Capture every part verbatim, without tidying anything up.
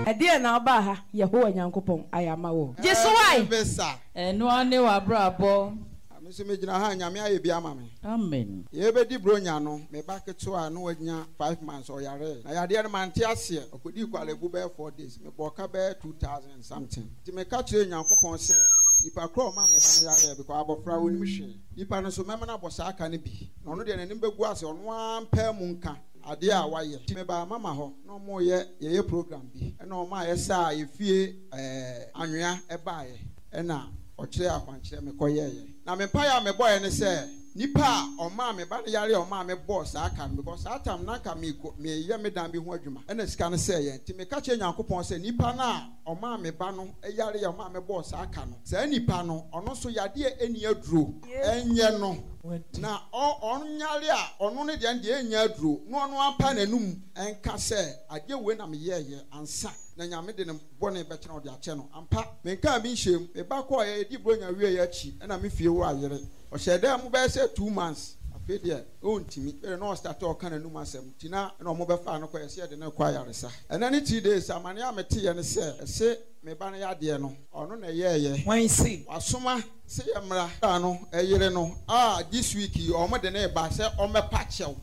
Ade na oba ha Yehowa Nyankopon ayama wo. Jesuwai. Besa. Eno ane wa brabo. Amiso me gina ha nyame aye bia ma me. Amen. Ye be di bronya no me ba keto a no wanya five months o yare. Na yade no man te ase okodi kwale bu be four days. Me boka be two thousand something. Ti me ka kire Nyankopon se nipa kro ma me ba na yare because abofra woni mi hwe. Nipa no so mema na bosa aka ne bi. Na ono de nanim begu ase ono ampa mu nka. Ade a waye me ba mama ho no mo ye ye program bi e no ma ye sa ye fie eh anwea e ba ye e na o kire akwankire me koye ye na me pa ya me boy ne se nipa o ma me ba ne yare o ma me boss aka because that time na ka me me ye me dan bi ho adwuma e na sika ne se ye ti me ka che Nyankopon se nipa na o ma me ba no e yare ye o ma me boss aka no se nipa no ono so yade eni aduro enye no na on nyale a ono ne de de enya aduro no ono ampa nanum enka se ade we na me ye ye ansa na nyame de ne bone be kire o de ache no ampa me nka bi hyem me ba ko ye di bronya wie ya chi na me fie wo ayere o shede mu be se two months afede o ntimi e no start o kana num asem tina na mo be fa no ko ye se de ne kwa yaresa ena ne three days amane amete ye ne se se me ba na ya de no ono na ye ye wan si wasoma se ye mra no eyere no ah this week o mo de ne ba se o me pa chew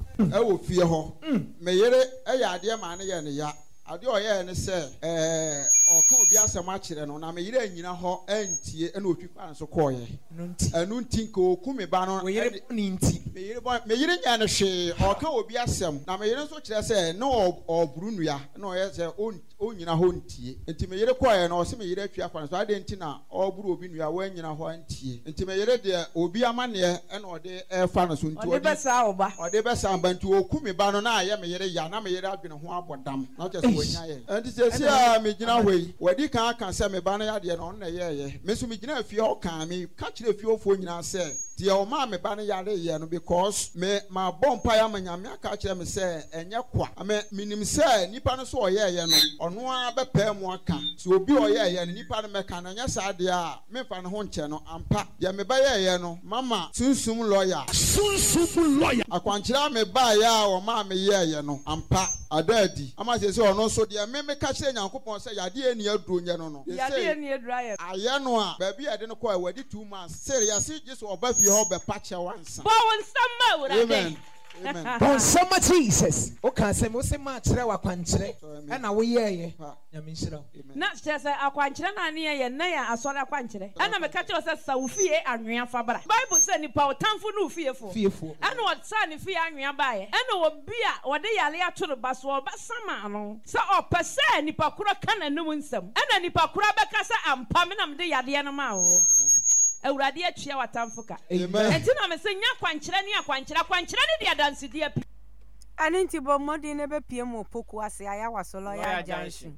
e wo fie ho me yere e ya de ma ne ye ne ya ade o ye ne se eh o ka obi asem a kire no na me yere anyina ho antie e na otwi fa nso ko ye anu nti ko ku me ba no we yere ni nti me yere me yere nya ne hwe o ka obi asem na me yere nso kire se no o buru nua na o ye se o nyina ho ntie nti me yere ko ye na o se me yere atwi afa nso ade nti na o buru obi nua wa nyina ho antie nti me yere de obi amane e na o de e fa no so nti o de besa oba o de besa amba nti o ku me ba no na aye me yere ya na me yere adwene ho abodam na o je se wonya ye nti se se a me gina hoi wadi kan kan se me ba na ya de no na ye ye me so me gina afie ho kan me ka kire afie ofo nyina se tie o ma me ba na ya re ye no because me ma bompa ya manyame aka kire me se enye kwa me minim se nipa no so o ye ye no ono a be pa mu aka so obi o ye ye nipa no me kan na nya sa de a me fa no ho nche no ampa ya me ba ye ye no mama sunsum lawyer sunsum lawyer akwankira me ba ya o ma me ye ye no ampa adadi ama se se ono so de me me ka kire Nyankopon se yade eni aduro nye no no yade eni aduro aye aye no a ba bi ade no ko wadi two months serious Jesus oba fi ho be pa che wansa bo wonsama wura amen amen bon sama Jesus o kan se mo se ma kire wa kwankire e na wo ye ye nyame nshira na se akwankire na ne ye na ya asore akwankire e na me ka kire se sawfie anwea fa bra Bible say nipa otamfo no fiefo fiefo e na o sa ne fie anwea ba ye e na obi a wo de yale atoro ba so oba sama no se o pese nipa kuro kana num nsam e na nipa kuro be ka se ampa me na me de yade no ma wo Awurade atwia watamfo ka enti na me se nya kwankire ne akwankire kwankire ne de adansidi api aninti bo modi ne be pie mo poku ase aya wasolo ya junction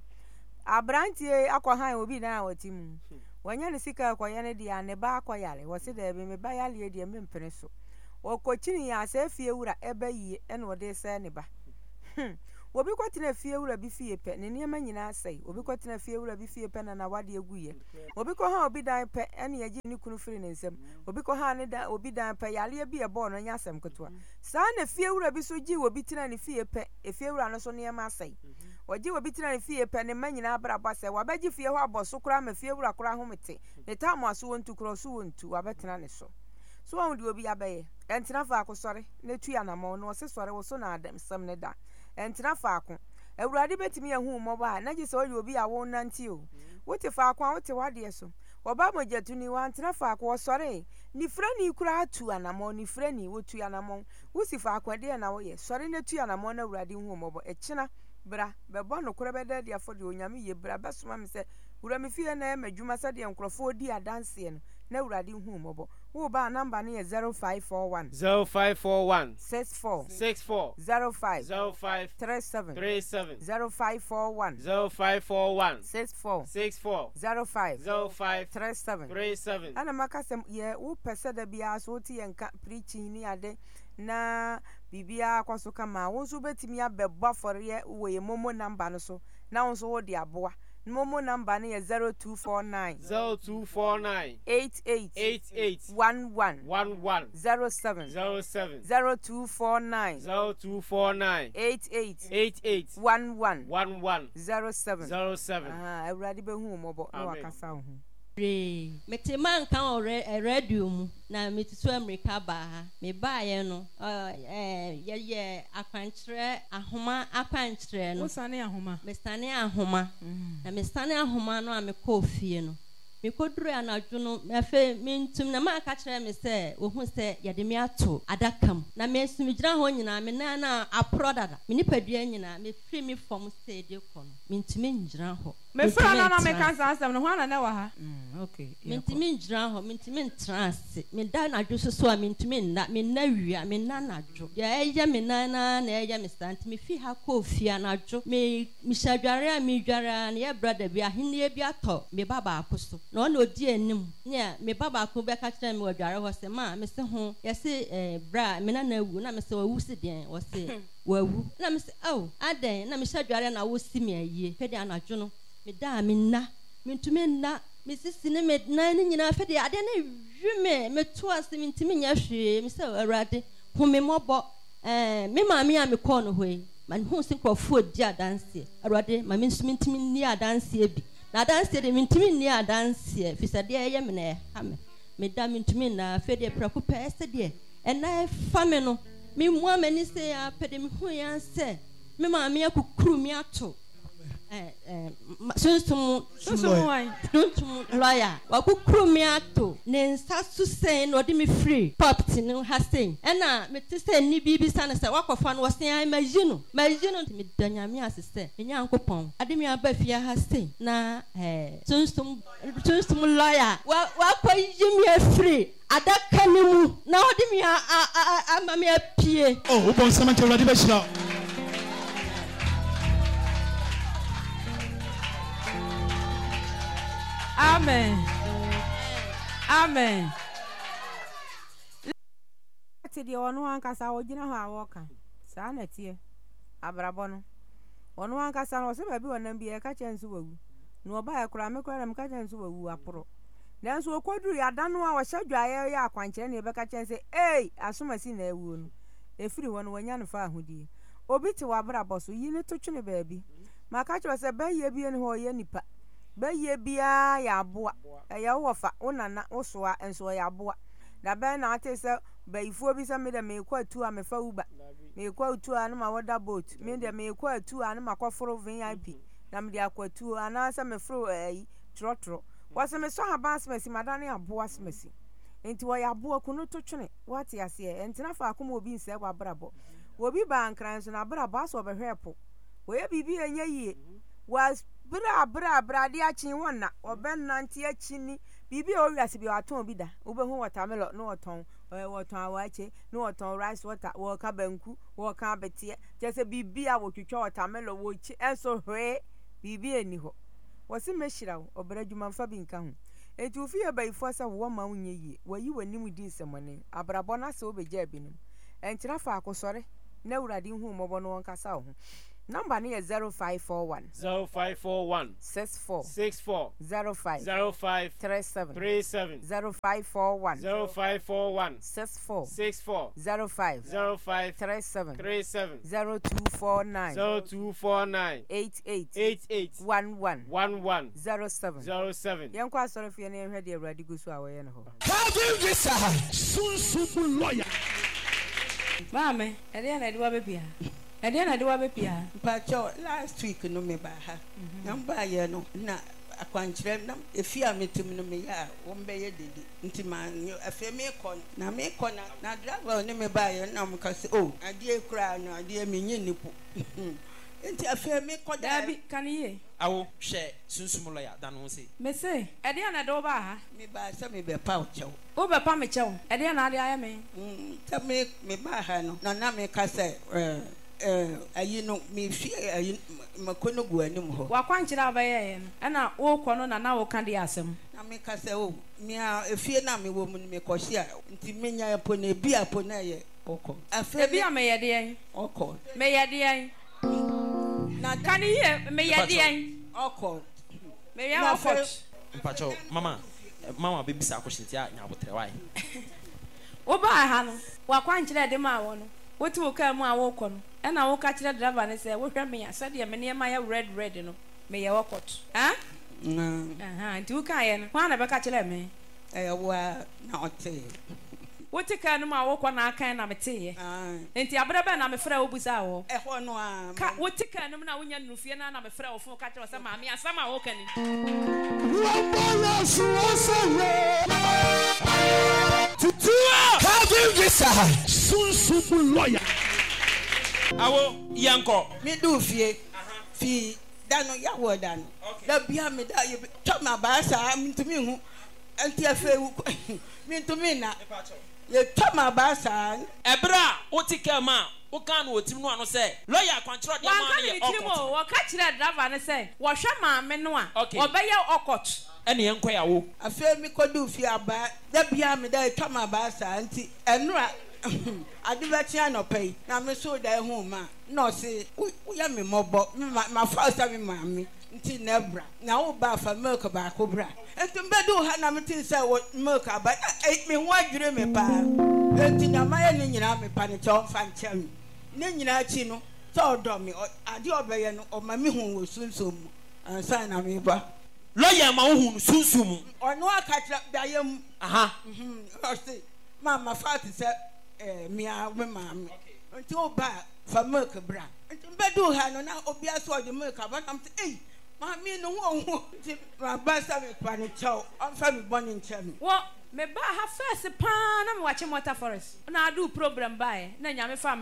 abrantie akwahan obi na awatimu wanya ne sika akwaya ne dia ne ba akwayale wose da be me ba yale dia me mpene so wokochini ya ase fie wura ebe yie ene wode se ne ba obi kwatena fie wura bi fie pe ne niam nyina asai obi kwatena fie wura bi fie pe na na wade aguye obi ko ha obi dan pe ene ye ni kunu firi ne nsam obi ko ha ne da obi dan pe yale bi e bo no nya asem ketewa saa na fie wura bi so gi obi tena ne fie pe e fie wura no so niam asai ogi obi tena ne fie pe ne manyina abraba se wabagi fie ho aboso kura ma fie wura kura ho mete ne tamu aso wontu kura so wontu wabetena ne so so won di obi abaye entina fa akosore ne tu ya na mo no se sore wo so na adam sam ne da entina faako Awurade betimi ehu mmọba a na gise oyi obi a won nanti o wote faako a wote wade so oba mojetuni wa entina faako wo sore ni frani kura atu anamo ni frani wotu anamo wosi faako de na wo ye sore ne tu anamo na Awurade hu mmọba ekina bra bebo no kura bede de afode onyame ye bra besoma me se wura me fie na emadwuma se de nkrofo di adanse no na Awurade hu mmọba wo ba number ne zero five four one zero five four one six four six four zero five zero five three seven three seven zero five four one zero five four one six four six four zero five zero five three seven three seven ana makasem ye wo pese da bia so ti yenka preaching ni ade na bibia kwaso kama wo so betimi abebọ for ye wo ye momo number no so na wo so wo de aboa Momo number ni zero two four nine zero two four nine eight eight eight eight one one one one zero seven zero seven zero two four nine zero two four nine eight eight eight eight one one one one zero seven zero seven. Ah, everybody be hu mo bo na wakasa ho. Re mete man kan o radio mu na mete so America ba ha me ba ye no eh ye ye akwankyere ahoma akwankyere no Wosane ahoma me stane ahoma na me stane ahoma no a me ko fie no me koduru anadwo no me fe me ntum na ma aka kyere me se wo hu se ye de me ato adakam na me sum gyina ho nyina me na na aprodada me nipadua nyina me free me from say de ko no me ntumi ngyina ho me fra na na me kan san asem no ho ana na wa ha. Okay. Mentimi ngyina ho, mentimi ntrance. Me da na dwo so a mentimi nna, me na wia, me na na dwo. Ya eya me na na na eya me stand me fi ha ko fia na dwo. Me me shadware a me dware na ye brother bi ahene bi ato me baba akoso. Na ona odi anim. Ne me baba akọ be ka kire me wadware ho se ma me se ho, ye se eh bra me na na awu na me se wawu se den, wo se wawu. Na me se oh, aden na me shadware na wo si me aye. Hwe de anadwo no me da me na, me ntumi na Missus ne me na ni nyina fe de ade na hweme me to ase me ntimi nya hwe me se awurade hu me mobo eh me ma me a me ko no hoyi man hu se krofo di adanse awurade ma me nsumi ntimi ni adanse bi na adanse de me ntimi ni adanse fi se de eye me na ha me me da me ntimi na fe de prako pe se de e na fa me no me mu amani se a pe de me hu ya se me ma me akukuru me ato eh eh sunsun sunsun why sunsun lawyer wa kukuru mi ato ne nsa su sen no de me free property no ha sen e na me te sen ni bibi san se wa kofa no sen ai magino magino me danya mi asese me nyankopon ade mi aba fia ha sen na eh sunsun sunsun lawyer wa wa ko yimi free adaka ni mu na ode mi a ama me apie oh o bon sama tewrade be shira. Amen. Amen. Ati di onu ankasa ogina ho awoka. Sa na tie. Abrabo no. Onu ankasa no se ba bi wonam bi e ka chensu wawu. No oba e kura me kura me ka chensu wawu aporo. Nanso okoduru ya danu a wo hyadwaye ya akwankyere ne be ka chense eh asomasi na ewu no. Efiri wono wanya no fa ahodie. Obi ti wa brabo so yi ne to twene ba bi. Maka chere se ba ye bi ne ho ye nipa. Be ye bia ya aboa ya wofa wonana wosoa enso ya aboa da be na ate se baifuo bi se me de me kwa tu a me fa uba me kwa tu a na ma water boat me de me kwa tu a na ma kwaforo V I P na me de akwatu ana se me fro eh trotro wase me so haba smesi madane aboa smesi enti wo ya aboa kunu to twene wate ase enti na fa akoma obi nse kwa brabo obi ba ankran so na brabo aso be hwepo wo ye bibi enye yie was bra bra bra de achi wona obenante achi ni bibi o wiase bi waton bi da obehu watermelon no waton waton awache no waton rice water wo ka banku wo ka betie jese bibi a wotwitwa watermelon wo chi enso hwe bibi eni ho wose mehira wo obra dwuma fa bi nka ho enti ofi e baifo sa wo ma unye yi wayi wanim di nsemone abrabo na se obeja binim entira fa akosore na urade hu mobo no wonkasa ho. Number ni is zero five four one zero five four one six four six four zero five zero five three seven three seven zero five four one zero five four one six four six four zero five zero five three seven three seven zero two four nine zero two four nine eight eight eight eight one one one one zero seven zero seven. Yanko asoro fie na ehwe de awrade gu so awoye no ho. Having visa sunsun lawyer. Mame, ede na de wa be pia. Ede na de wa be pia. Pacho last week no me ba ha. Namba ye no na akwankyere na efia metim no me ya wo mbe ye dedi. Nti man afi me kon na me kon na driver no me ba ye na mo ka se oh ade ekura no ade me nyi nipo. Nti afi me kon da bi kan ye. Awo hwe sunsum lawyer da no se. Me say, ede na de wo ba ha. Me ba se me be pa o chew. Wo be pa me chew. Ede na ade aye me. Mm, ta me me ba ha no. Na na me ka se eh eh ayi no me fi ayi makono gu anim ho. Wa kwankyere abaye no. Na wo kɔ no na na wo ka de asem. Na me ka se o me a efie na me wo mu me kɔ hye a nti me nya po na bi apo na ye okɔ. Afi bi a me ye de en. Okɔ. Me ye de en. Na kan ye me ye de en. Okɔ. Me ya coach. Mpacho, mama, mama baby sa question tia nya botre why. Wo ba ha no, wa kwankyere de ma wo no. Wo ti wo ka mu a wo kɔ no. E na wo ka kyerɛ driver ne sɛ wo hwɛ me ya sɛ de me ne ma ya red red no. Me ya wo coach. Ha? Mm. Aha, nti wo ka ye no. Kwa na be ka kyerɛ me. Eh wa na ote. Wo ti ka no ma wo kɔ na aka na me te ye. Ah. Nti abere be na me frɛ wo busa wo. Eh ho no a. Ka wo ti ka no na wo nya no fie na na me frɛ wo fo ka kyerɛ sɛ ma me asam a wo ka ni. Having visa, soon super lawyer. Awo yanko. Me do fie. Fi dano ya wo dano. Da bia me da ye to ma ba sa ntumi hu. Anti afa me ntumi na. Ye to ma ba sa. Ebra o ti ka ma. O kan o tim no ano say lawyer kwanchiro de ma na ye okot. Wo ka kyerɛ driver ne sɛ wo hwɛ ma me no a obɛyɛ okot. Ene yen kwa yawo afa mi kodu fi aba da bia me da to ma ba sa anti enura ade ba tia no pay na me so da hu ma no se wo ya me mobo ma fa sa me ma me nti na bra na wo ba fa milk ba ko bra enti be do ha na me tin say wo milk aba me ho adwure me pa enti na ma ye ni nyina me pa ne cho fa nkyam ne nyina chi no so do me ade obeye no o ma me hu wo sunsun mu ansa na me ba lawyer ma hu sunsun ono akatra dayem aha mhm o say mama fat say eh me a me mama nti o ba fa milk bra nti be do ha no na obi aso de milk aba am say eh mama no ho ho nti ma ba sa me pa ne chow on fa me born in chem wo me ba ha first pa na me wache motor forest na do program ba e na nya me fa